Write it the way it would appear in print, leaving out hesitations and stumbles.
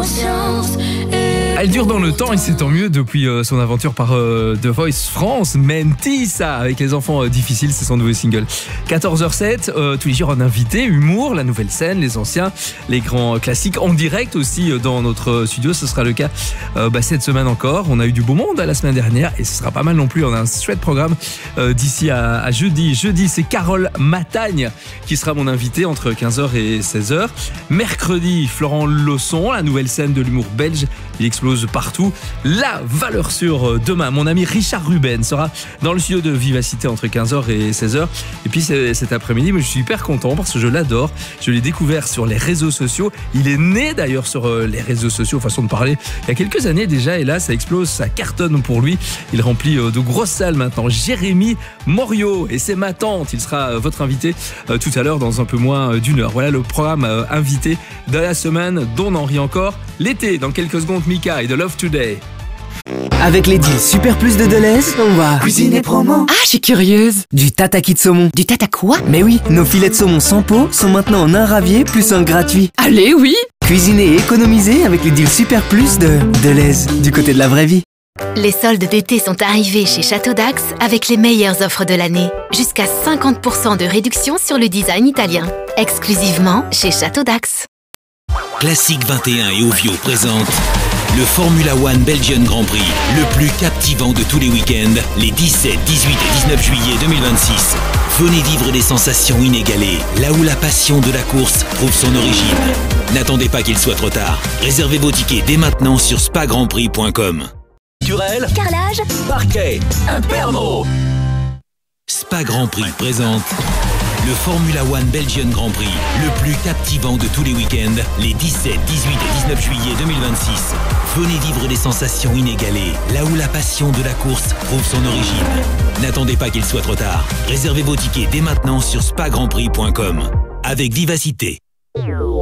conscience. Elle dure dans le temps et c'est tant mieux depuis son aventure par The Voice France. Mentissa avec les enfants difficiles, c'est son nouveau single. 14h07, tous les jours un invité, humour, la nouvelle scène, les anciens, les grands classiques en direct aussi dans notre studio. Ce sera le cas cette semaine encore. On a eu du beau monde la semaine dernière et ce sera pas mal non plus. On a un chouette programme d'ici à jeudi. Jeudi, c'est Carole Matagne qui sera mon invité entre 15h et 16h. Mercredi, Florent Lausson, la nouvelle scène de l'humour belge. Il explose partout. La valeur sûre demain, mon ami Richard Ruben sera dans le studio de Vivacité entre 15h et 16h. Et puis cet après-midi, je suis hyper content parce que je l'adore. Je l'ai découvert sur les réseaux sociaux. Il est né d'ailleurs sur les réseaux sociaux, façon de parler, il y a quelques années déjà. Et là, ça explose, ça cartonne pour lui. Il remplit de grosses salles maintenant. Jérémy Morio et c'est ma tante. Il sera votre invité tout à l'heure dans un peu moins d'une heure. Voilà le programme invité de la semaine dont on en rit encore. L'été, dans quelques secondes, Mika et de Love Today. Avec les deals Super Plus de Deleuze, on va cuisiner promo. Ah, je suis curieuse. Du tataki de saumon. Du tata quoi? Mais oui, nos filets de saumon sans peau sont maintenant en un ravier plus un gratuit. Allez, oui. Cuisiner et économiser avec les deals Super Plus de Deleuze, du côté de la vraie vie. Les soldes d'été sont arrivés chez Château d'Ax avec les meilleures offres de l'année. Jusqu'à 50% de réduction sur le design italien. Exclusivement chez Château d'Ax. Classique 21 et Ovio présente le Formula One Belgian Grand Prix, le plus captivant de tous les week-ends, les 17, 18 et 19 juillet 2026. Venez vivre des sensations inégalées, là où la passion de la course trouve son origine. N'attendez pas qu'il soit trop tard. Réservez vos tickets dès maintenant sur spagrandprix.com. Naturel, Carrelage, parquet, Imperno. Spa Grand Prix présente le Formula One Belgian Grand Prix, le plus captivant de tous les week-ends, les 17, 18 et 19 juillet 2026. Venez vivre des sensations inégalées, là où la passion de la course trouve son origine. N'attendez pas qu'il soit trop tard. Réservez vos tickets dès maintenant sur spagrandprix.com. Avec Vivacité.